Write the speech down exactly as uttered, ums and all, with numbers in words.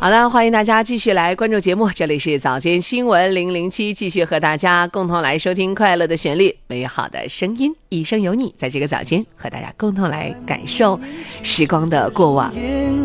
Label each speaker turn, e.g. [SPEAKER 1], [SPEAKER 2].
[SPEAKER 1] 好的，欢迎大家继续来关注节目，这里是早间新闻零零七，继续和大家共同来收听快乐的旋律，美好的声音，一生有你，在这个早间和大家共同来感受时光的过往。